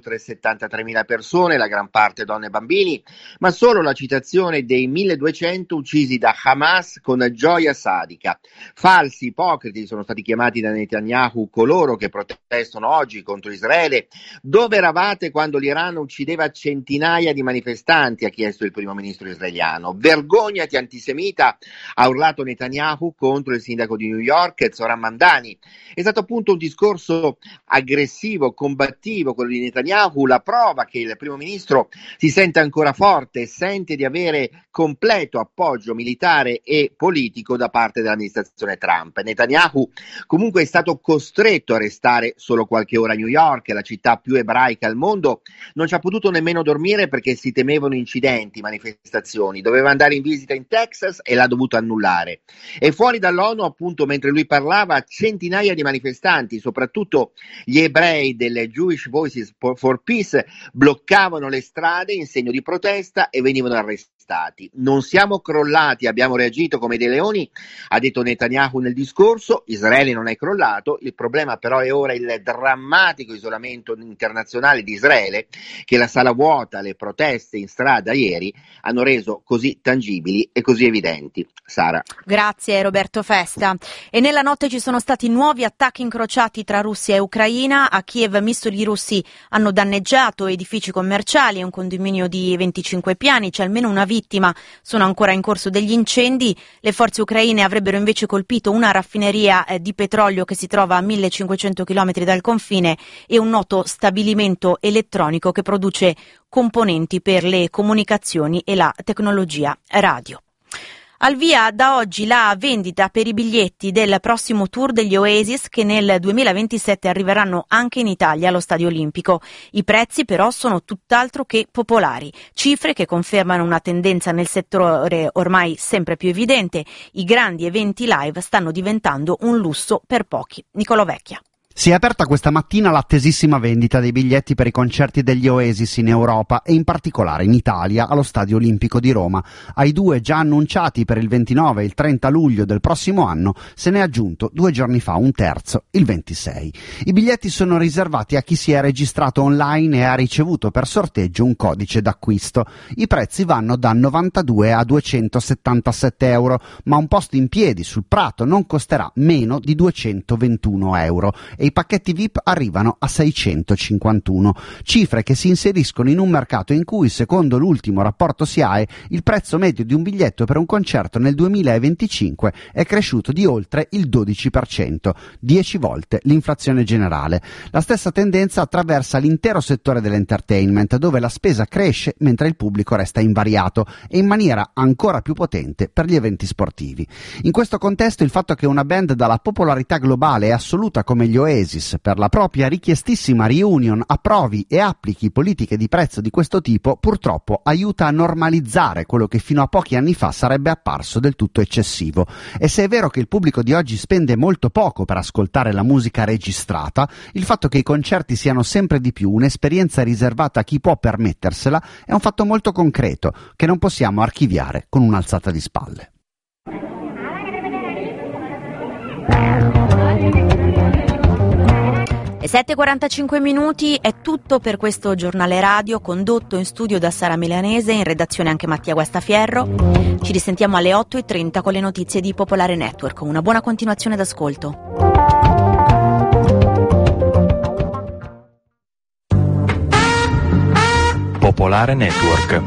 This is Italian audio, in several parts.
oltre 73.000 persone, la gran parte donne e bambini, ma solo la citazione dei 1.200 uccisi da Hamas con gioia sadica. Falsi, ipocriti sono stati chiamati da Netanyahu coloro che protestano oggi contro Israele. Dove eravate quando l'Iran uccideva centinaia di manifestanti, ha chiesto il primo ministro israeliano. Vergognati antisemita, ha urlato Netanyahu contro il sindaco di New York, Zohran Mamdani. È stato appunto un discorso aggressivo, combattivo quello di Netanyahu, la prova che il primo ministro si sente ancora forte e sente di avere completo appoggio militare e politico da parte dell'amministrazione Trump. Netanyahu comunque è stato costretto a restare solo qualche ora a New York, la città più ebraica al mondo. Non ci ha potuto nemmeno dormire perché si temevano incidenti, manifestazioni. Doveva andare in visita in Texas e l'ha dovuto annullare. E fuori dall'ONU, appunto, mentre lui parlava, centinaia di manifestanti, soprattutto gli ebrei del Jewish Voices for Peace, bloccavano le strade in segno di protesta e venivano arrestati. Non siamo crollati, abbiamo reagito come dei leoni, ha detto Netanyahu nel discorso. Israele non è crollato, il problema però è ora il drammatico isolamento internazionale di Israele, che la sala vuota, le proteste in strada ieri hanno reso così tangibili e così evidenti. Sara. Grazie Roberto Festa. E nella notte ci sono stati nuovi attacchi incrociati tra Russia e Ucraina. A Kiev missili russi hanno danneggiato edifici commerciali e un condominio di 25 piani, c'è almeno una vittima, sono ancora in corso degli incendi. Le forze ucraine avrebbero invece colpito una raffineria di petrolio che si trova a 1500 km dal confine e un noto stabilimento elettronico che produce componenti per le comunicazioni e la tecnologia radio. Al via da oggi la vendita per i biglietti del prossimo tour degli Oasis che nel 2027 arriveranno anche in Italia allo Stadio Olimpico. I prezzi però sono tutt'altro che popolari, cifre che confermano una tendenza nel settore ormai sempre più evidente. I grandi eventi live stanno diventando un lusso per pochi. Nicolò Vecchia. Si è aperta questa mattina l'attesissima vendita dei biglietti per i concerti degli Oasis in Europa e in particolare in Italia allo Stadio Olimpico di Roma. Ai due già annunciati per il 29 e il 30 luglio del prossimo anno se ne è aggiunto 2 giorni fa un terzo, il 26. I biglietti sono riservati a chi si è registrato online e ha ricevuto per sorteggio un codice d'acquisto. I prezzi vanno da 92 a 277 euro, ma un posto in piedi sul prato non costerà meno di 221 euro. E i pacchetti VIP arrivano a 651, cifre che si inseriscono in un mercato in cui, secondo l'ultimo rapporto SIAE, il prezzo medio di un biglietto per un concerto nel 2025 è cresciuto di oltre il 12%, 10 volte l'inflazione generale. La stessa tendenza attraversa l'intero settore dell'entertainment, dove la spesa cresce mentre il pubblico resta invariato e in maniera ancora più potente per gli eventi sportivi. In questo contesto il fatto che una band dalla popolarità globale e assoluta come gli Oasis per la propria richiestissima reunion approvi e applichi politiche di prezzo di questo tipo purtroppo aiuta a normalizzare quello che fino a pochi anni fa sarebbe apparso del tutto eccessivo. E se è vero che il pubblico di oggi spende molto poco per ascoltare la musica registrata, il fatto che i concerti siano sempre di più un'esperienza riservata a chi può permettersela è un fatto molto concreto che non possiamo archiviare con un'alzata di spalle. E 7:45 minuti è tutto per questo giornale radio condotto in studio da Sara Milanese, in redazione anche Mattia Guastafierro. Ci risentiamo alle 8:30 con le notizie di Popolare Network. Una buona continuazione d'ascolto. Popolare Network.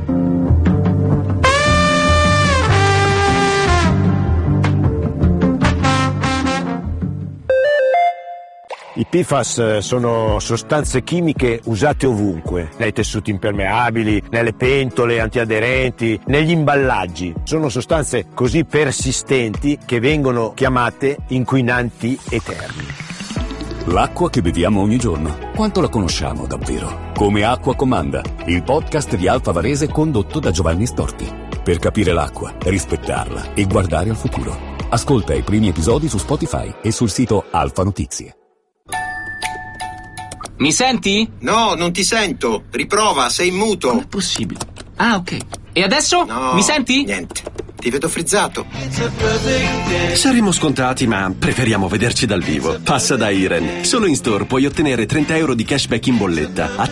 I PFAS sono sostanze chimiche usate ovunque, nei tessuti impermeabili, nelle pentole antiaderenti, negli imballaggi. Sono sostanze così persistenti che vengono chiamate inquinanti eterni. L'acqua che beviamo ogni giorno, quanto la conosciamo davvero? Come Acqua Comanda, il podcast di Alfa Varese condotto da Giovanni Storti. Per capire l'acqua, rispettarla e guardare al futuro. Ascolta i primi episodi su Spotify e sul sito Alfa Notizie. Mi senti? No, non ti sento. Riprova, sei in muto. Non è possibile. Ah, ok. E adesso? No, mi senti? Niente. Ti vedo frizzato. Saremo scontati, ma preferiamo vederci dal vivo. Passa da Iren. Solo in store puoi ottenere 30 euro di cashback in bolletta.